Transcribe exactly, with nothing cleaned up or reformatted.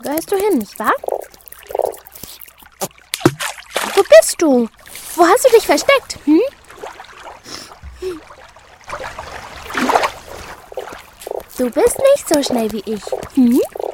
gehörst du hin, nicht wahr? Wo bist du? Wo hast du dich versteckt, hm? Du bist nicht so schnell wie ich, hm?